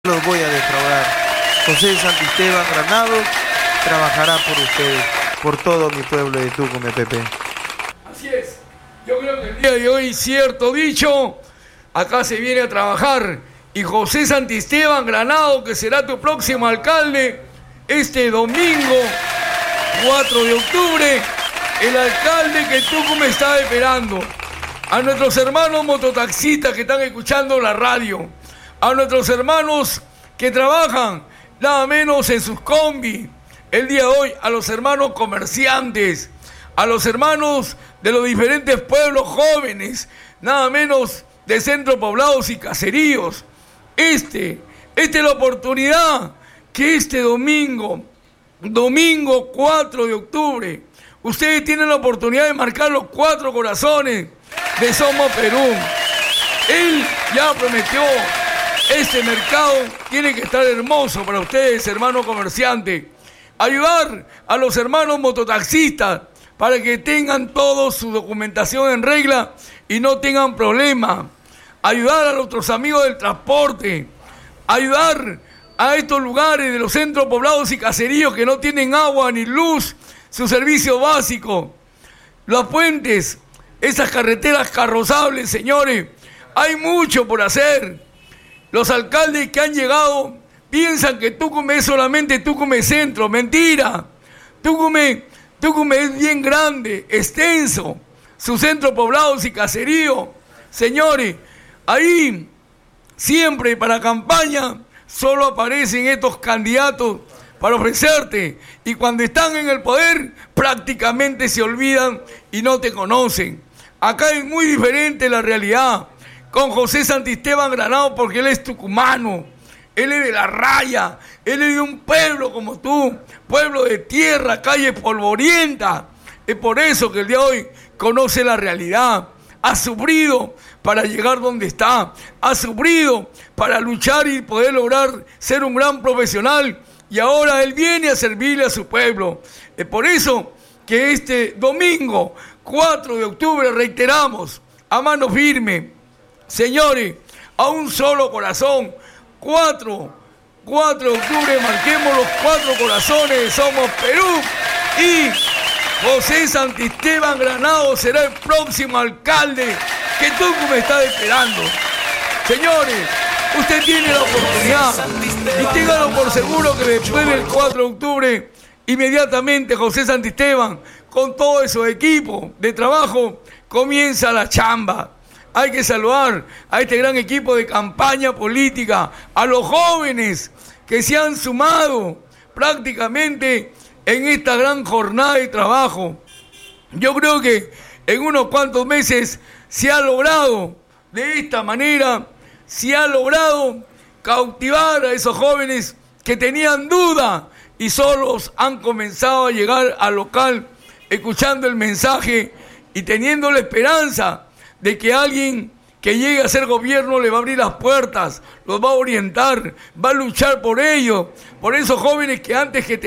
los voy a defraudar. José Santisteban Granados trabajará por ustedes, por todo mi pueblo de Tucumán, Pepe. Así es. Yo creo que el día de hoy, cierto dicho, acá se viene a trabajar. Y José Santisteban Granados, que será tu próximo alcalde, este domingo 4 de octubre, el alcalde que Tucumán está esperando. A nuestros hermanos mototaxistas que están escuchando la radio, a nuestros hermanos que trabajan nada menos en sus combi, el día de hoy, a los hermanos comerciantes, a los hermanos de los diferentes pueblos jóvenes, nada menos de centros poblados y caseríos. Esta es la oportunidad que este domingo 4 de octubre, ustedes tienen la oportunidad de marcar los 4 corazones de Somos Perú. Él ya prometió, este mercado tiene que estar hermoso para ustedes, hermanos comerciantes. Ayudar a los hermanos mototaxistas para que tengan toda su documentación en regla y no tengan problema. Ayudar a nuestros amigos del transporte. Ayudar a estos lugares de los centros poblados y caseríos que no tienen agua ni luz, su servicio básico. Los puentes, esas carreteras carrozables, señores, hay mucho por hacer. Los alcaldes que han llegado piensan que Tucumán es solamente Tucumán Centro. Mentira. Tucumán es bien grande, extenso. Sus centros poblados y caseríos. Señores, ahí siempre para campaña solo aparecen estos candidatos para ofrecerte. Y cuando están en el poder prácticamente se olvidan y no te conocen. Acá es muy diferente la realidad. Con José Santisteban Granados, porque él es tucumano, él es de la raya, él es de un pueblo como tú, pueblo de tierra, calle polvorienta. Es por eso que el día de hoy conoce la realidad. Ha sufrido para llegar donde está, ha sufrido para luchar y poder lograr ser un gran profesional, y ahora él viene a servirle a su pueblo. Es por eso que este domingo 4 de octubre reiteramos a mano firme. Señores, a un solo corazón, 4 de octubre, marquemos los 4 corazones de Somos Perú, y José Santisteban Granados será el próximo alcalde que Tucumán está esperando. Señores, usted tiene la oportunidad, y téngalo por seguro que después del 4 de octubre, inmediatamente José Santisteban, con todo su equipo de trabajo, comienza la chamba. Hay que saludar a este gran equipo de campaña política, a los jóvenes que se han sumado prácticamente en esta gran jornada de trabajo. Yo creo que en unos cuantos meses se ha logrado, de esta manera, se ha logrado cautivar a esos jóvenes que tenían duda y solos han comenzado a llegar al local, escuchando el mensaje y teniendo la esperanza de que alguien que llegue a ser gobierno le va a abrir las puertas, los va a orientar, va a luchar por ellos, por esos jóvenes que antes que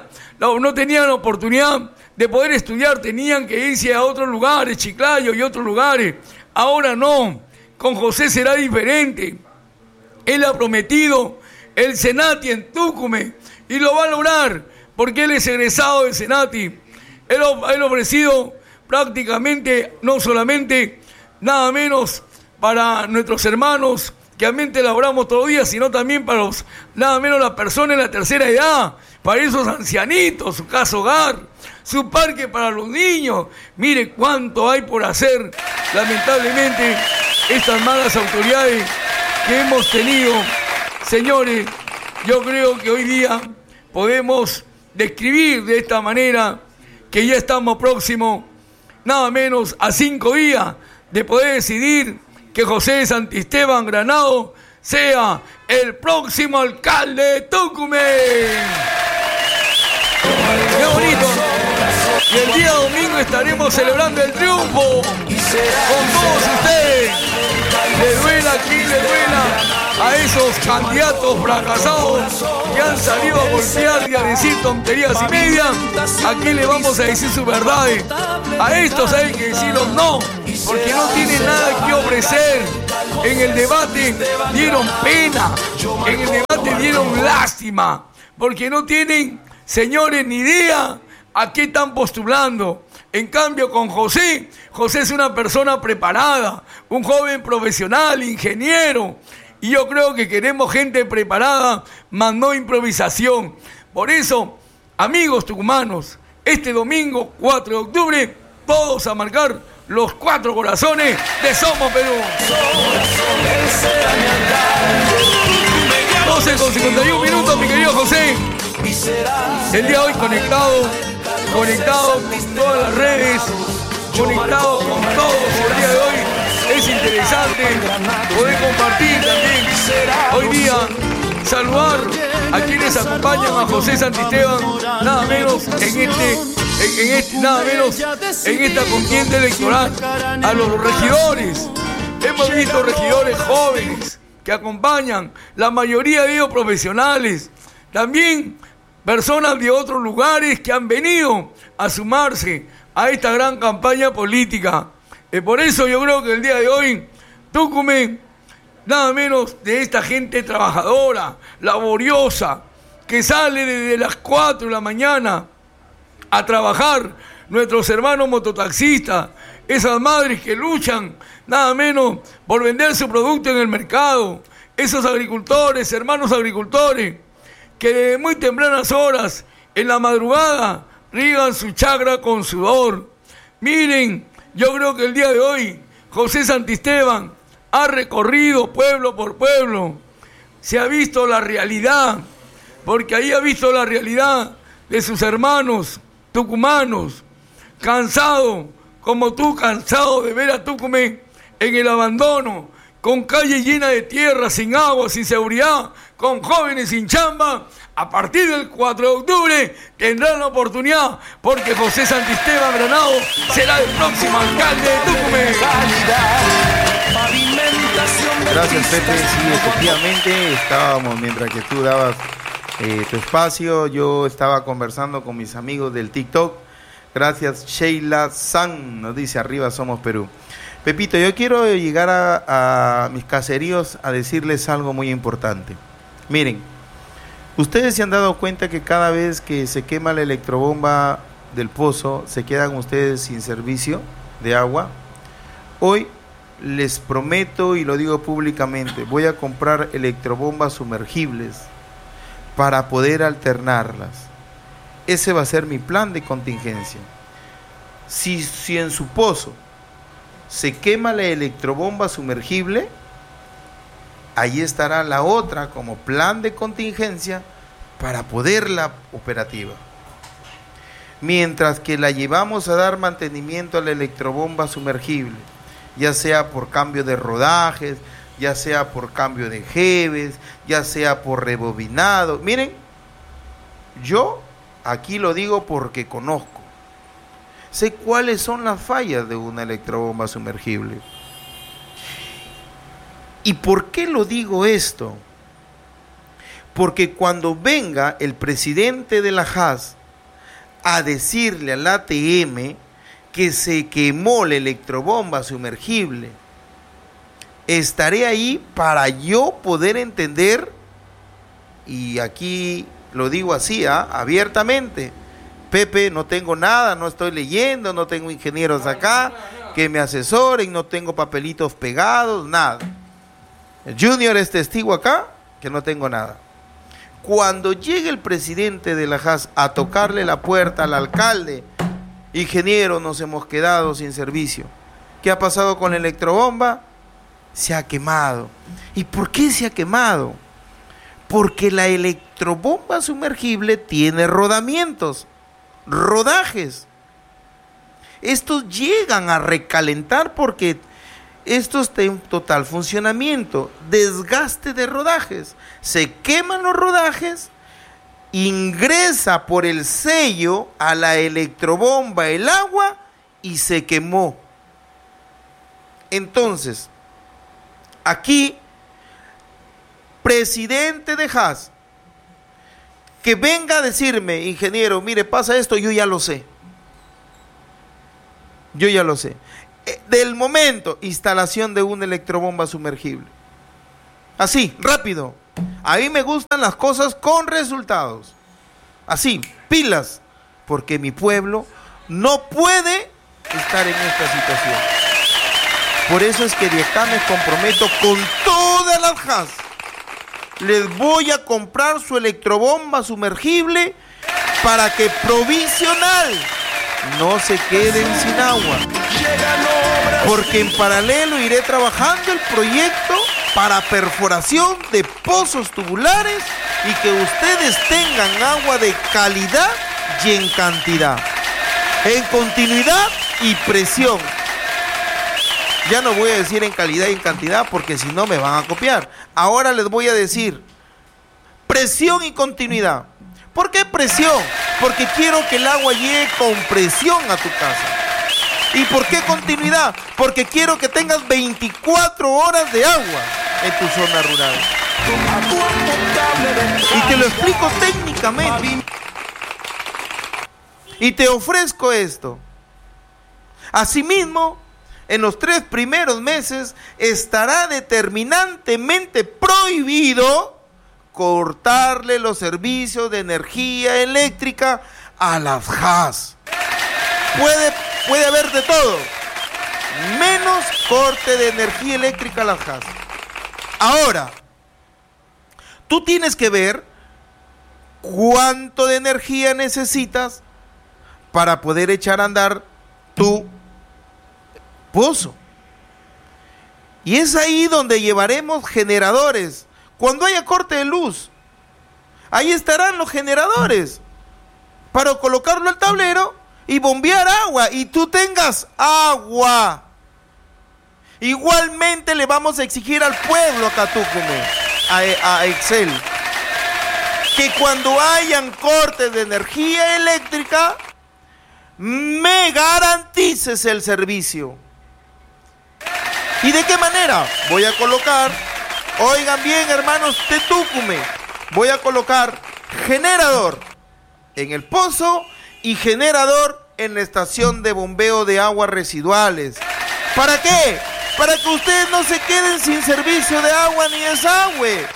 no tenían la oportunidad de poder estudiar, tenían que irse a otros lugares, Chiclayo y otros lugares. Ahora no, con José será diferente. Él ha prometido el Senati en Tucumán y lo va a lograr porque él es egresado del Senati. Él ha ofrecido prácticamente, no solamente nada menos para nuestros hermanos que realmente laboramos todos los días, sino también para nada menos las personas de la tercera edad, para esos ancianitos, su casa hogar, su parque para los niños. Mire cuánto hay por hacer. Lamentablemente, estas malas autoridades que hemos tenido, señores, yo creo que hoy día podemos describir de esta manera que ya estamos próximos, nada menos a 5 días, de poder decidir que José Santisteban Granados sea el próximo alcalde de Tucumán. ¡Qué bonito! Y el día domingo estaremos celebrando el triunfo con todos ustedes. Le duela a quien le duela, a esos candidatos fracasados que han salido a golpear y a decir tonterías y medias. Aquí le vamos a decir sus verdades. A estos hay que decirlos no, porque no tienen nada que ofrecer. En el debate dieron pena, en el debate dieron lástima, porque no tienen, señores, ni idea a qué están postulando. En cambio, con José es una persona preparada, un joven profesional, ingeniero, y yo creo que queremos gente preparada, más no improvisación. Por eso, amigos tucumanos, este domingo 4 de octubre, todos a marcar los 4 corazones de Somos Perú. 12:51, mi querido José. El día de hoy conectado con todas las redes, conectado con todos el día de hoy. Es interesante poder compartir también hoy día, saludar a quienes acompañan a José Santisteban, nada menos en esta contienda electoral, a los regidores. Hemos visto regidores jóvenes que acompañan, la mayoría de ellos profesionales, también personas de otros lugares que han venido a sumarse a esta gran campaña política. Por eso yo creo que el día de hoy, Tucumán, nada menos de esta gente trabajadora, laboriosa, que sale desde las 4 de la mañana a trabajar, nuestros hermanos mototaxistas, esas madres que luchan nada menos por vender su producto en el mercado, esos agricultores, hermanos agricultores, que desde muy tempranas horas, en la madrugada, riegan su chacra con sudor. Miren, yo creo que el día de hoy, José Santisteban ha recorrido pueblo por pueblo, se ha visto la realidad, porque ahí ha visto la realidad de sus hermanos tucumanos, cansado, como tú, cansado de ver a Tucumán en el abandono, con calles llenas de tierra, sin agua, sin seguridad, con jóvenes sin chamba. A partir del 4 de octubre tendrán la oportunidad, porque José Santisteban Granado será el próximo alcalde de Tucumán. Gracias, Pepe. Sí, efectivamente, estábamos, mientras que tú dabas tu espacio, yo estaba conversando con mis amigos del TikTok. Gracias, Sheila San, nos dice: arriba Somos Perú. Pepito, yo quiero llegar a mis caseríos a decirles algo muy importante. Miren, ustedes se han dado cuenta que cada vez que se quema la electrobomba del pozo, se quedan ustedes sin servicio de agua. Hoy les prometo, y lo digo públicamente, voy a comprar electrobombas sumergibles para poder alternarlas. Ese va a ser mi plan de contingencia. Si en su pozo se quema la electrobomba sumergible, ahí estará la otra como plan de contingencia para poderla operativa. Mientras que la llevamos a dar mantenimiento a la electrobomba sumergible, ya sea por cambio de rodajes, ya sea por cambio de jebes, ya sea por rebobinado. Miren, yo aquí lo digo porque conozco. Sé cuáles son las fallas de una electrobomba sumergible. ¿Y por qué lo digo esto? Porque cuando venga el presidente de la JAS a decirle al ATM que se quemó la electrobomba sumergible, estaré ahí para yo poder entender, y aquí lo digo así, abiertamente: Pepe, no tengo nada, no estoy leyendo, no tengo ingenieros acá que me asesoren, no tengo papelitos pegados, nada. El Junior es testigo acá que no tengo nada. Cuando llegue el presidente de la JAS a tocarle la puerta al alcalde: ingeniero, nos hemos quedado sin servicio. ¿Qué ha pasado con la electrobomba? Se ha quemado. ¿Y por qué se ha quemado? Porque la electrobomba sumergible tiene rodamientos, rodajes. Estos llegan a recalentar porque esto está en total funcionamiento, desgaste de rodajes. Se queman los rodajes, ingresa por el sello a la electrobomba el agua y se quemó. Entonces, aquí, presidente de JAS, que venga a decirme: ingeniero, mire, pasa esto, yo ya lo sé. Yo ya lo sé. del momento, instalación de una electrobomba sumergible. Así, rápido. A mí me gustan las cosas con resultados. Así, pilas, porque mi pueblo no puede estar en esta situación. Por eso es que de acá me comprometo con todas las JAS. Les voy a comprar su electrobomba sumergible para que provisional no se queden sin agua. Porque en paralelo iré trabajando el proyecto para perforación de pozos tubulares y que ustedes tengan agua de calidad y en cantidad, en continuidad y presión. Ya no voy a decir en calidad y en cantidad porque si no me van a copiar. Ahora les voy a decir presión y continuidad. ¿Por qué presión? Porque quiero que el agua llegue con presión a tu casa. ¿Y por qué continuidad? Porque quiero que tengas 24 horas de agua en tu zona rural. Y te lo explico técnicamente. Y te ofrezco esto. Asimismo, en los 3 primeros meses estará determinantemente prohibido cortarle los servicios de energía eléctrica a las JAS. Puede haber de todo, menos corte de energía eléctrica a las JAS. Ahora, tú tienes que ver cuánto de energía necesitas para poder echar a andar tu pozo. Y es ahí donde llevaremos generadores. Cuando haya corte de luz, ahí estarán los generadores para colocarlo al tablero y bombear agua y tú tengas agua. Igualmente le vamos a exigir al pueblo acá Tucumán, a Excel, que cuando hayan cortes de energía eléctrica me garantices el servicio. ¿Y de qué manera? Voy a colocar, oigan bien hermanos de Tucumán, voy a colocar generador en el pozo y generador en la estación de bombeo de aguas residuales. ¿Para qué? Para que ustedes no se queden sin servicio de agua ni desagüe.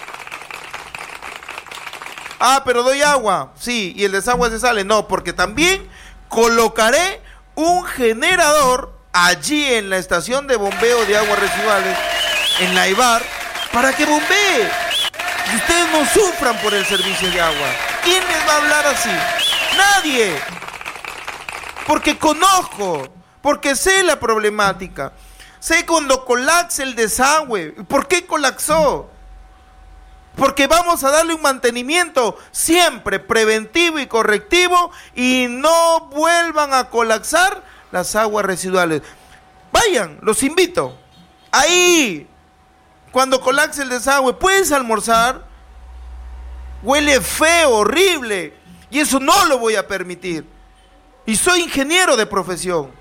Ah, pero doy agua, sí, y el desagüe se sale. No, porque también colocaré un generador allí en la estación de bombeo de aguas residuales, en la IBAR, para que bombee y ustedes no sufran por el servicio de agua. ¿Quién les va a hablar así? Nadie. Porque conozco, porque sé la problemática. Sé cuando colapse el desagüe. ¿Por qué colapsó? Porque vamos a darle un mantenimiento siempre preventivo y correctivo y no vuelvan a colapsar las aguas residuales. Vayan, los invito. Ahí, cuando colapse el desagüe, puedes almorzar. Huele feo, horrible. Y eso no lo voy a permitir. Y soy ingeniero de profesión.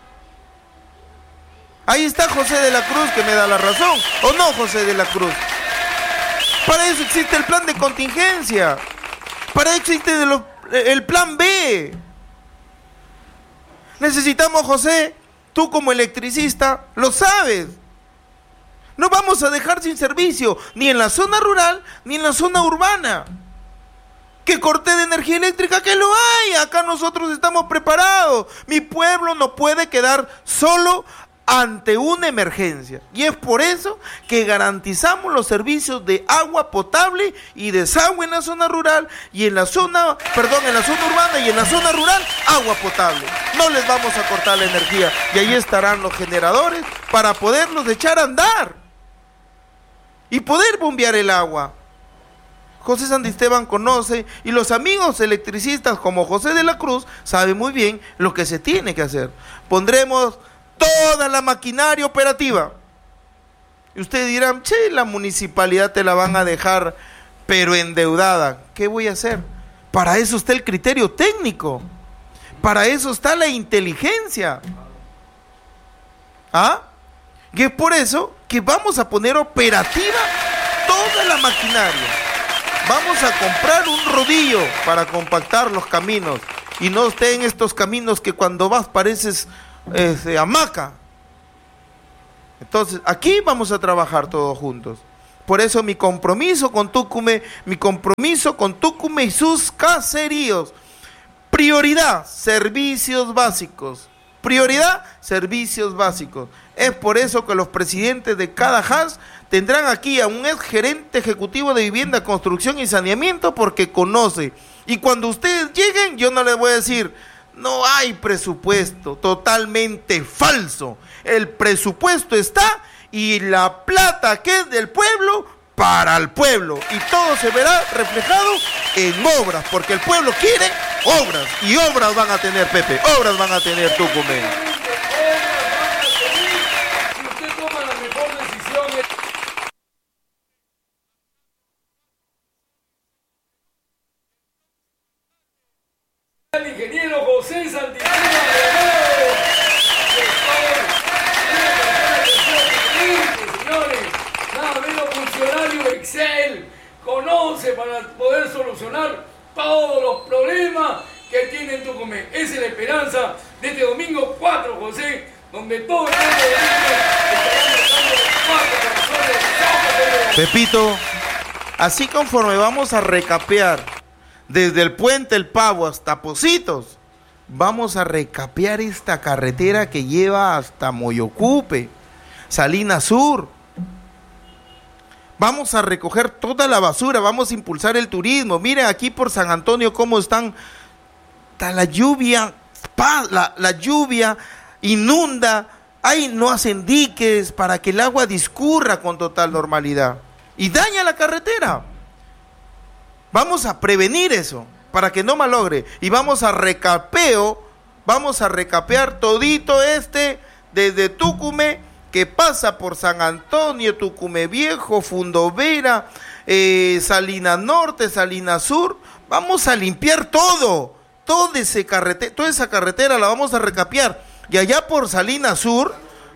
Ahí está José de la Cruz que me da la razón. ¿O no, José de la Cruz? Para eso existe el plan de contingencia. Para eso existe el plan B. Necesitamos, José, tú como electricista, lo sabes. No vamos a dejar sin servicio, ni en la zona rural, ni en la zona urbana. Que corte de energía eléctrica, que lo hay. Acá nosotros estamos preparados. Mi pueblo no puede quedar solo ante una emergencia. Y es por eso que garantizamos los servicios de agua potable y desagüe en la zona rural y en la zona urbana y en la zona rural, agua potable. No les vamos a cortar la energía y ahí estarán los generadores para poderlos echar a andar y poder bombear el agua. José Santisteban conoce y los amigos electricistas como José de la Cruz saben muy bien lo que se tiene que hacer. Pondremos toda la maquinaria operativa. Y ustedes dirán, che, la municipalidad te la van a dejar pero endeudada. ¿Qué voy a hacer? Para eso está el criterio técnico. Para eso está la inteligencia. ¿Ah? Y es por eso que vamos a poner operativa toda la maquinaria. Vamos a comprar un rodillo para compactar los caminos y no estén estos caminos que cuando vas pareces hamaca. Entonces, aquí vamos a trabajar todos juntos. Por eso mi compromiso con Tucumé y sus caseríos. Prioridad, servicios básicos. Prioridad, servicios básicos. Es por eso que los presidentes de cada HAS tendrán aquí a un ex gerente ejecutivo de vivienda, construcción y saneamiento, porque conoce. Y cuando ustedes lleguen, yo no les voy a decir, no hay presupuesto, totalmente falso. El presupuesto está y la plata que es del pueblo, para el pueblo. Y todo se verá reflejado en obras, porque el pueblo quiere obras. Y obras van a tener, Pepe, obras van a tener Tucumé. El ingeniero José Santisteban, señores, nada menos funcionario Excel, conoce para poder solucionar todos los problemas que tiene Tucumé. Esa es la esperanza de este domingo 4, José, donde todo el mundo de Pepito, así conforme vamos a recapear desde el Puente El Pavo hasta Pocitos, vamos a recapear esta carretera que lleva hasta Moyocupe, Salinas Sur. Vamos a recoger toda la basura, vamos a impulsar el turismo. Miren aquí por San Antonio cómo está la lluvia, la lluvia inunda, ahí no hacen diques para que el agua discurra con total normalidad y daña la carretera. Vamos a prevenir eso, para que no malogre. Y vamos a recapear todito desde Tucumé, que pasa por San Antonio, Tucumé Viejo, Fundovera, Salinas Norte, Salinas Sur. Vamos a limpiar toda esa carretera la vamos a recapear. Y allá por Salinas Sur,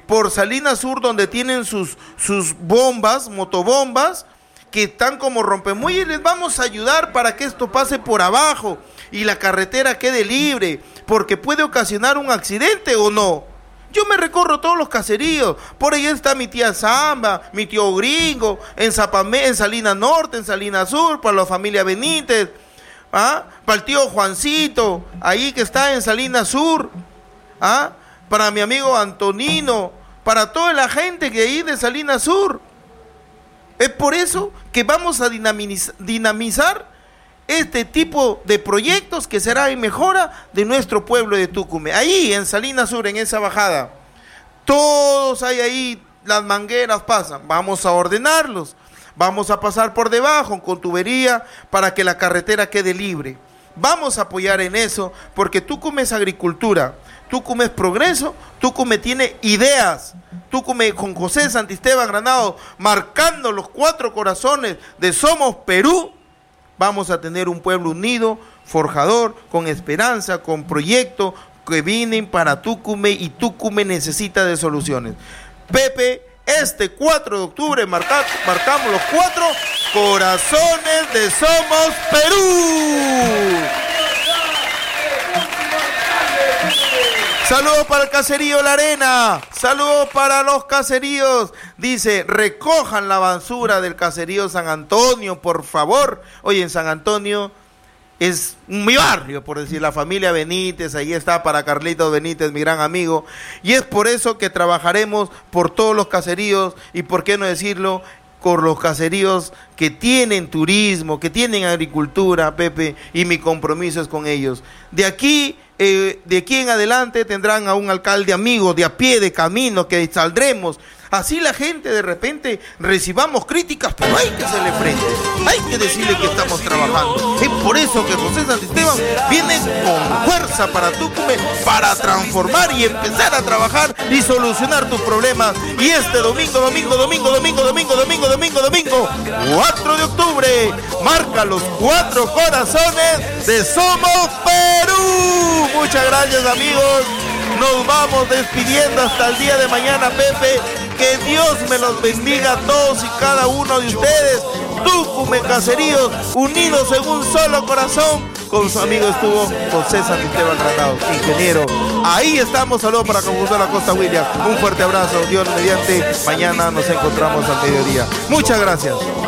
donde tienen sus bombas, motobombas, que están como rompemuelles, les vamos a ayudar para que esto pase por abajo y la carretera quede libre, porque puede ocasionar un accidente o no. Yo me recorro todos los caseríos, por ahí está mi tía Zamba, mi tío Gringo, en Zapamé, en Salinas Norte, en Salinas Sur, para la familia Benítez, para el tío Juancito, ahí que está en Salinas Sur, para mi amigo Antonino, para toda la gente que hay de Salinas Sur. Es por eso que vamos a dinamizar este tipo de proyectos que será en mejora de nuestro pueblo de Tucumé. Ahí en Salinas Sur, en esa bajada, todos hay ahí, las mangueras pasan. Vamos a ordenarlos, vamos a pasar por debajo con tubería para que la carretera quede libre. Vamos a apoyar en eso, porque Tucumé es agricultura, Tucumé es progreso, Tucumé tiene ideas. Tucumé con José Santisteban Granado marcando los 4 corazones de Somos Perú, vamos a tener un pueblo unido, forjador, con esperanza, con proyectos que vienen para Tucumé, y Tucumé necesita de soluciones. Pepe, este 4 de octubre marcamos los 4 corazones de Somos Perú. Saludos para el caserío La Arena, saludos para los caseríos. Dice, recojan la basura del caserío San Antonio, por favor. Oye, en San Antonio es mi barrio, por decir, la familia Benítez, ahí está para Carlitos Benítez, mi gran amigo. Y es por eso que trabajaremos por todos los caseríos, y por qué no decirlo, con los caseríos que tienen turismo, que tienen agricultura, Pepe, y mi compromiso es con ellos. De aquí en adelante tendrán a un alcalde amigo, de a pie, de camino, que saldremos. Así la gente de repente recibamos críticas, pero hay que hacerle frente, hay que decirle que estamos trabajando. Es por eso que José Santisteban viene con fuerza para Tucumé, para transformar y empezar a trabajar y solucionar tus problemas. Y este domingo, 4 de octubre, marca los 4 corazones de Somos Perú. Muchas gracias, amigos. Nos vamos despidiendo hasta el día de mañana, Pepe. Que Dios me los bendiga a todos y cada uno de ustedes. Tucumé Caseríos, unidos en un solo corazón. Con su amigo estuvo José Santisteban Granado, ingeniero Ahí estamos. Saludos para Conjunto de la Costa, William. Un fuerte abrazo. Dios mediante. Mañana nos encontramos al mediodía. Muchas gracias.